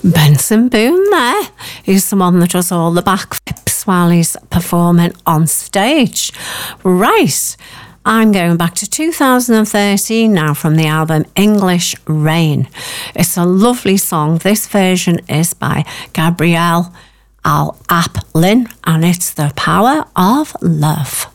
Benson Boone there. He's the one that does all the backflips while he's performing on stage. Right, I'm going back to 2013 now from the album English Rain. It's a lovely song. This version is by Gabrielle Al Aplin and it's The Power of Love.